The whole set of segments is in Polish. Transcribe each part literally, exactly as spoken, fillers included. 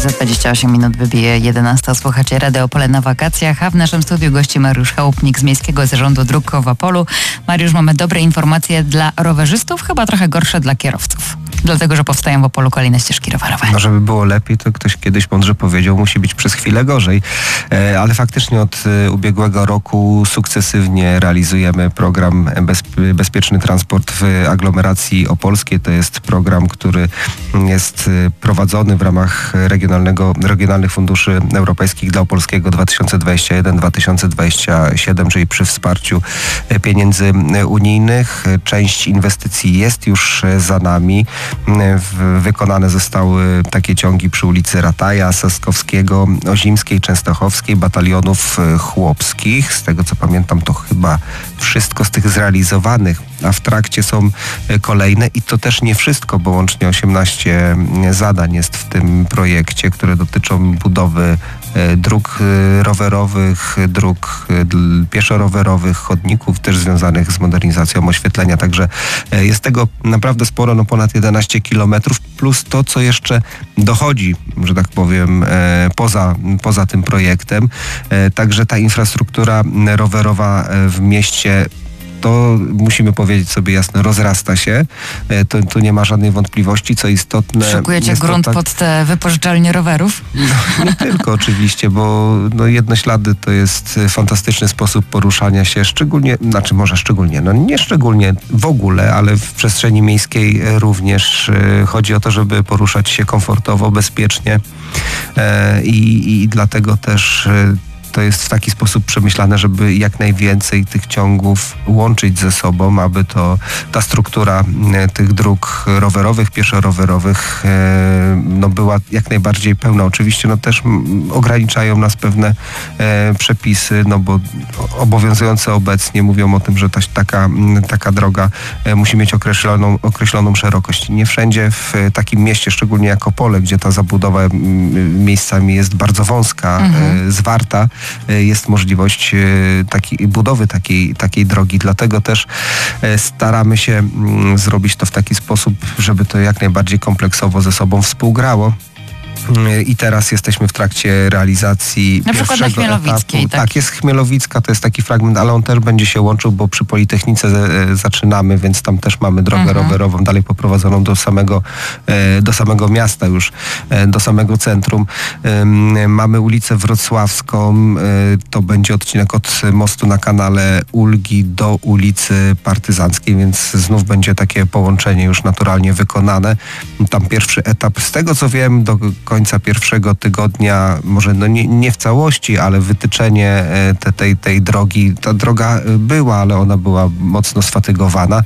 Za dwadzieścia osiem minut wybije jedenasta. Słuchacie Radio Opole na wakacjach, a w naszym studiu gości Mariusz Chałupnik z Miejskiego Zarządu Dróg w Opolu. Mariusz, mamy dobre informacje dla rowerzystów, chyba trochę gorsze dla kierowców. Dlatego, że powstają w Opolu kolejne ścieżki rowerowe. No, żeby było lepiej, to ktoś kiedyś mądrze powiedział, musi być przez chwilę gorzej. E, ale faktycznie od e, ubiegłego roku sukcesywnie realizujemy program Bezp- Bezpieczny Transport w aglomeracji opolskiej. To jest program, który jest e, prowadzony w ramach regionalnego, regionalnych funduszy europejskich dla opolskiego dwa tysiące dwudziesty pierwszy do dwa tysiące dwudziestego siódmego, czyli przy wsparciu e, pieniędzy unijnych. Część inwestycji jest już e, za nami. Wykonane zostały takie ciągi przy ulicy Rataja, Saskowskiego, Ozimskiej, Częstochowskiej, batalionów chłopskich. Z tego co pamiętam, to chyba wszystko z tych zrealizowanych, a w trakcie są kolejne i to też nie wszystko, bo łącznie osiemnaście zadań jest w tym projekcie, które dotyczą budowy dróg rowerowych, dróg pieszo-rowerowych, chodników też związanych z modernizacją oświetlenia. Także jest tego naprawdę sporo, no ponad jedenaście kilometrów, plus to, co jeszcze dochodzi, że tak powiem, poza, poza tym projektem. Także ta infrastruktura rowerowa w mieście, to musimy powiedzieć sobie jasno, rozrasta się. Tu, tu nie ma żadnej wątpliwości, co istotne. Szykujecie grunt tak... pod te wypożyczalnie rowerów? No, nie tylko oczywiście, bo no, jednoślady to jest fantastyczny sposób poruszania się, szczególnie, znaczy może szczególnie, no nie szczególnie w ogóle, ale w przestrzeni miejskiej również e, chodzi o to, żeby poruszać się komfortowo, bezpiecznie e, i, i dlatego też e, to jest w taki sposób przemyślane, żeby jak najwięcej tych ciągów łączyć ze sobą, aby to ta struktura e, tych dróg rowerowych, pieszo-rowerowych e, no była jak najbardziej pełna. Oczywiście no też m, ograniczają nas pewne e, przepisy, no bo obowiązujące obecnie mówią o tym, że ta, taka, taka droga e, musi mieć określoną, określoną szerokość. Nie wszędzie w takim mieście, szczególnie jak Opole, gdzie ta zabudowa m, miejscami jest bardzo wąska, mhm. e, zwarta, jest możliwość takiej budowy takiej, takiej drogi. Dlatego też staramy się zrobić to w taki sposób, żeby to jak najbardziej kompleksowo ze sobą współgrało. I teraz jesteśmy w trakcie realizacji na przykład pierwszego na Chmielowickiej, etapu. tak? Tak, jest Chmielowicka, to jest taki fragment, ale on też będzie się łączył, bo przy Politechnice z, zaczynamy, więc tam też mamy drogę mhm. rowerową dalej poprowadzoną do samego, do samego miasta już, do samego centrum. Mamy ulicę Wrocławską, to będzie odcinek od mostu na kanale Ulgi do ulicy Partyzanckiej, więc znów będzie takie połączenie już naturalnie wykonane. Tam pierwszy etap, z tego co wiem, do końca pierwszego tygodnia, może no nie, nie w całości, ale wytyczenie te, tej, tej drogi, ta droga była, ale ona była mocno sfatygowana.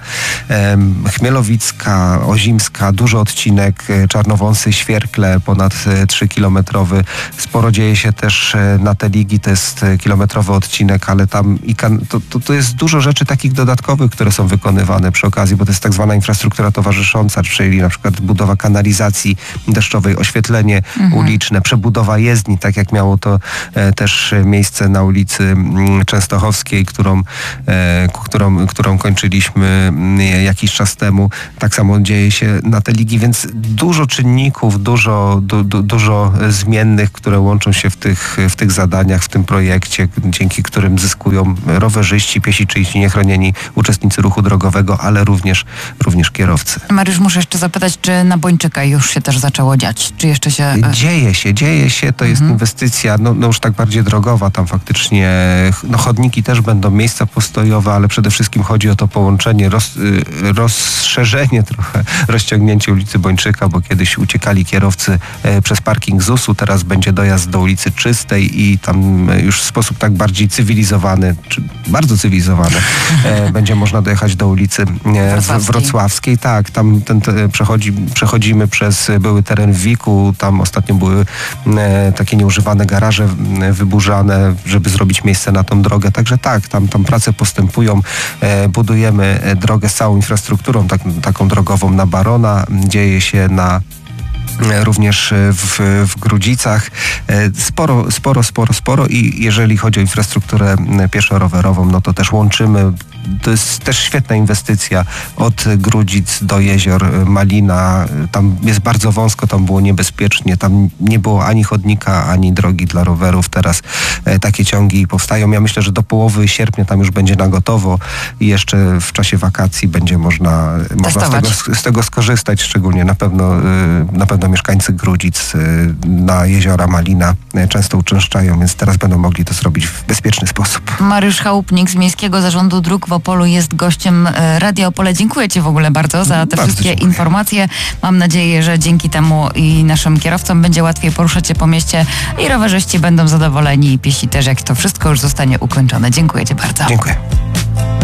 Chmielowicka, Ozimska, duży odcinek, Czarnowąsy, Świerkle, ponad trzykilometrowy. Sporo dzieje się też na Teligi, to jest kilometrowy odcinek, ale tam i kan- to, to, to jest dużo rzeczy takich dodatkowych, które są wykonywane przy okazji, bo to jest tak zwana infrastruktura towarzysząca, czyli na przykład budowa kanalizacji deszczowej, oświetlenie mhm. uliczne, przebudowa jezdni, tak jak miało to e, też miejsce na ulicy m, Częstochowskiej, którą, e, którą, którą kończyliśmy m, jakiś czas temu. Tak samo dzieje się na Teligi, więc dużo czynników, dużo, du, du, dużo zmiennych, które łączą się w tych, w tych zadaniach, w tym projekcie, dzięki którym zyskują rowerzyści, piesi czy inni niechronieni uczestnicy ruchu drogowego, ale również, również kierowcy. Mariusz, muszę jeszcze zapytać, czy na Bończyka już się też zaczęło dziać? Czy jeszcze się... Dzieje się, dzieje się, to jest mhm. inwestycja, no, no już tak bardziej drogowa, tam faktycznie no chodniki też będą, miejsca postojowe, ale przede wszystkim chodzi o to połączenie, roz, rozszerzenie trochę, rozciągnięcie ulicy Bończyka, bo kiedyś uciekali kierowcy e, przez parking zusu, teraz będzie dojazd do ulicy Czystej i tam już w sposób tak bardziej cywilizowany, czy bardzo cywilizowany, e, będzie można dojechać do ulicy e, Wrocławskiej. Wrocławskiej. Tak, tam ten, te, przechodzi, przechodzimy przez były teren Wiku, tam ostatnio były e, takie nieużywane garaże e, wyburzane, żeby zrobić miejsce na tą drogę. Także tak, tam, tam prace postępują. E, budujemy drogę z całą infrastrukturą tak, taką drogową na Barona. Dzieje się na również w, w Grudzicach. Sporo, sporo, sporo, sporo i jeżeli chodzi o infrastrukturę pieszo-rowerową, no to też łączymy to jest też świetna inwestycja od Grudzic do jezior Malina. Tam jest bardzo wąsko, tam było niebezpiecznie, tam nie było ani chodnika, ani drogi dla rowerów. Teraz takie ciągi powstają. Ja myślę, że do połowy sierpnia tam już będzie na gotowo i jeszcze w czasie wakacji będzie można, można z, tego, z tego skorzystać, szczególnie na pewno, na pewno mieszkańcy Grudzic na jeziora Malina często uczęszczają, więc teraz będą mogli to zrobić w bezpieczny sposób. Mariusz Chałupnik z Miejskiego Zarządu Dróg w Opolu jest gościem Radia Opole. Dziękuję Ci w ogóle bardzo za te bardzo wszystkie dziękuję. informacje. Mam nadzieję, że dzięki temu i naszym kierowcom będzie łatwiej poruszać się po mieście i rowerzyści będą zadowoleni i piesi też, jak to wszystko już zostanie ukończone. Dziękuję Ci bardzo. Dziękuję.